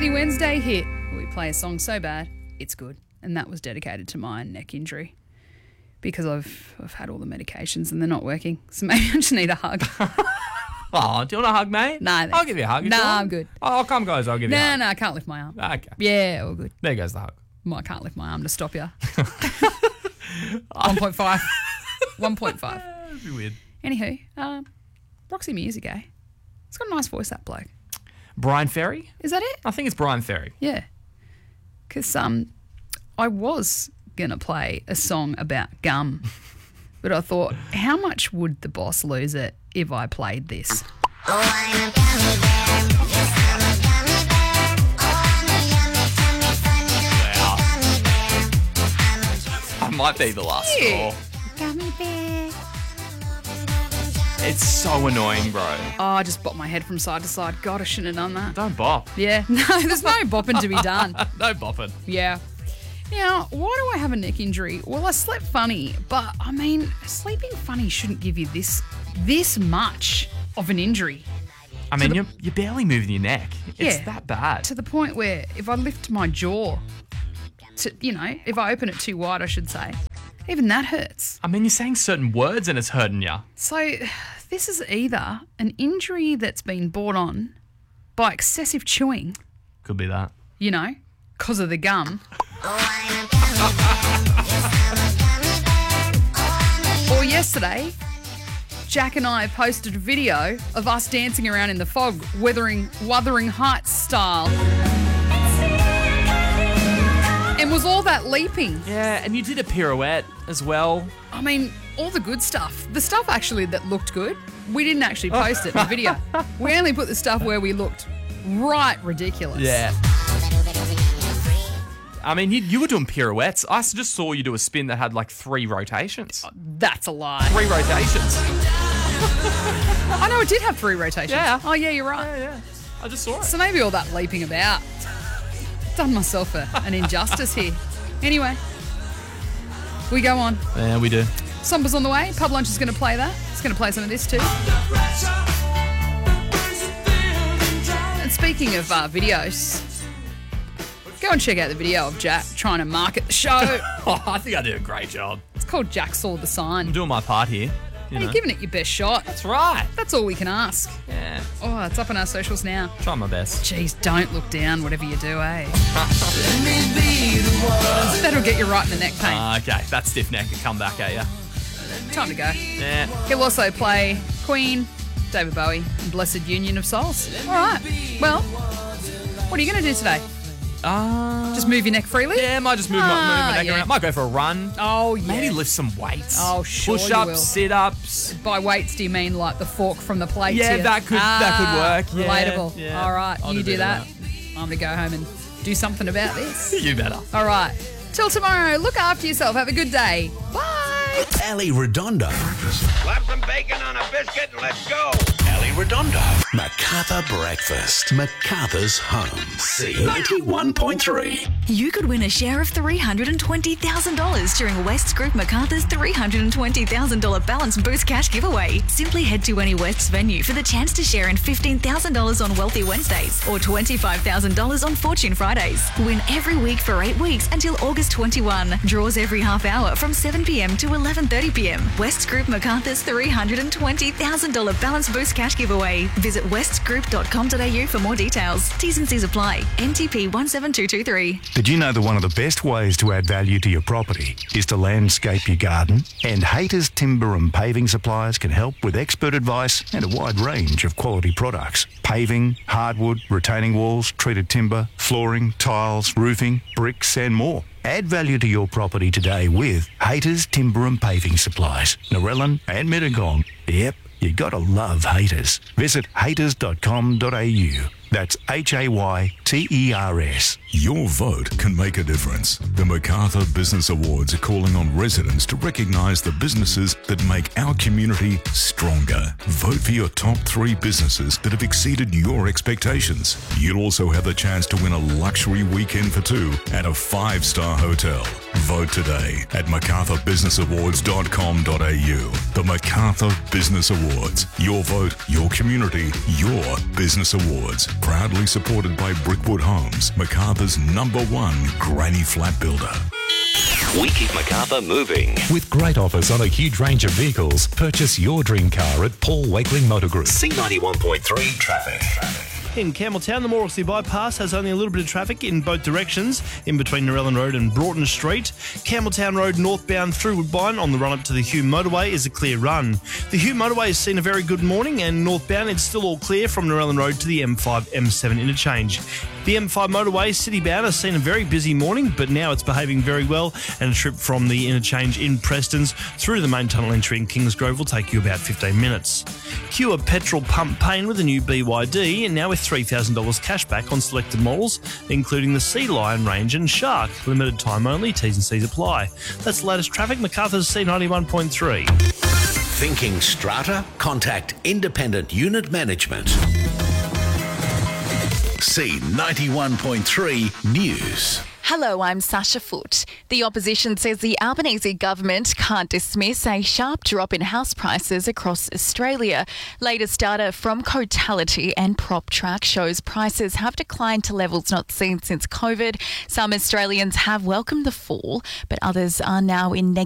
Worthy Wednesday hit. We play a song so bad, it's good. And that was dedicated to my neck injury because I've had all the medications and they're not working. So maybe I just need a hug. Oh, do you want a hug, mate? Nah, I'll give you a hug. Nah, I'm good. Oh, come, guys. I'll give you a hug. No, I can't lift my arm. Okay. Yeah, all good. There goes the hug. Well, I can't lift my arm to stop you. 1.5. 1.5. That'd be weird. Anywho, Roxy Music, eh? It's got a nice voice, that bloke. Brian Ferry? Is that it? I think it's Brian Ferry. Yeah. Because I was going to play a song about gum, but I thought, how much would the boss lose it if I played this? Oh, I'm a gummy bear. Yes, I'm a gummy bear. Oh, I'm a yummy, tummy, funny Wow. I might be the last straw. Gummy bear. It's so annoying, bro. Oh, I just bopped my head from side to side. God, I shouldn't have done that. Don't bop. Yeah, no, there's no bopping to be done. No bopping. Yeah. Now, why do I have a neck injury? Well, I slept funny, but I mean, sleeping funny shouldn't give you this much of an injury. I mean, you're barely moving your neck. It's Yeah. that bad. To the point where if I lift my jaw, if I open it too wide, I should say, even that hurts. I mean, you're saying certain words and it's hurting you. So this is either an injury that's been brought on by excessive chewing, Could be that. because of the gum, or yesterday, Jack and I posted a video of us dancing around in the fog, Wuthering Heights style. And was all that leaping? Yeah, and you did a pirouette as well. I mean, all the good stuff. The stuff actually that looked good, we didn't actually post it in the video. We only put the stuff where we looked right ridiculous. Yeah. I mean, you were doing pirouettes. I just saw you do a spin that had like 3 rotations. That's a lie. 3 rotations. I know it did have 3 rotations. Yeah. Oh, yeah, you're right. Yeah. I just saw it. So maybe all that leaping about. Done myself an injustice here. Anyway, we go on. Yeah, we do. Somba's on the way. Pub Lunch is going to play that. It's going to play some of this too. And speaking of videos, go and check out the video of Jack trying to market the show. Oh, I think I did a great job. It's called Jack Saw the Sign. I'm doing my part here. You're giving it your best shot. That's right. That's all we can ask. Yeah. Oh, it's up on our socials now. Try my best. Jeez, don't look down, whatever you do, eh? That'll get you right in the neck pain. Okay, that stiff neck can come back at you. Time to go. Yeah. He'll also play Queen, David Bowie, and Blessed Union of Souls. All right. Well, what are you going to do today? Just move your neck freely? Yeah, might just move my neck yeah. around. Might go for a run. Oh, yeah. Maybe lift some weights. Oh, sure you Push-ups, will. sit-ups. By weights, do you mean like the fork from the plate? Yeah, to that could work. Yeah, relatable. yeah. All right, I'll you do do that. that. I'm going to go home and do something about this. You better. All right. Till tomorrow, look after yourself. Have a good day. Bye. Ali Redondo. Slap some bacon on a biscuit and let's go. Ali Redondo. MacArthur Breakfast. MacArthur's home. C91.3. You could win a share of $320,000 during West's Group MacArthur's $320,000 balance boost cash giveaway. Simply head to any West's venue for the chance to share in $15,000 on Wealthy Wednesdays or $25,000 on Fortune Fridays. Win every week for 8 weeks until August 21. Draws every half hour from 7 p.m. to 11:30 p.m. West's Group MacArthur's $320,000 balance boost cash giveaway. Visit westgroup.com.au for more details. T's and C's apply. NTP 17223. Did you know that one of the best ways to add value to your property is to landscape your garden? And Haters Timber and Paving Suppliers can help with expert advice and a wide range of quality products. Paving, hardwood, retaining walls, treated timber, flooring, tiles, roofing, bricks and more. Add value to your property today with Haters Timber and Paving Supplies, Narellan and Mittagong. Yep, you gotta love Haters. Visit haters.com.au. That's HAYTERS. Your vote can make a difference. The MacArthur Business Awards are calling on residents to recognise the businesses that make our community stronger. Vote for your top 3 businesses that have exceeded your expectations. You'll also have the chance to win a luxury weekend for 2 at a 5-star hotel. Vote today at macarthurbusinessawards.com.au. The MacArthur Business Awards. Awards. Your vote, your community, your business awards. Proudly supported by Brickwood Homes, Macarthur's #1 granny flat builder. We keep Macarthur moving. With great offers on a huge range of vehicles, purchase your dream car at Paul Wakeling Motor Group. C91.3 traffic. In Campbelltown, the Morrissey bypass has only a little bit of traffic in both directions, in between Narellan Road and Broughton Street. Campbelltown Road northbound through Woodbine on the run-up to the Hume Motorway is a clear run. The Hume Motorway has seen a very good morning, and northbound it's still all clear from Narellan Road to the M5-M7 interchange. The M5 motorway citybound has seen a very busy morning, but now it's behaving very well, and a trip from the interchange in Prestons through to the main tunnel entry in Kingsgrove will take you about 15 minutes. Cure petrol pump pain with a new BYD, and now with $3,000 cash back on selected models, including the Sea Lion range and Shark. Limited time only, T's and C's apply. That's the latest traffic, Macarthur's C91.3. Thinking strata? Contact Independent Unit Management. C91.3 News. Hello, I'm Sasha Foote. The opposition says the Albanese government can't dismiss a sharp drop in house prices across Australia. Latest data from Cotality and PropTrack shows prices have declined to levels not seen since COVID. Some Australians have welcomed the fall, but others are now in negative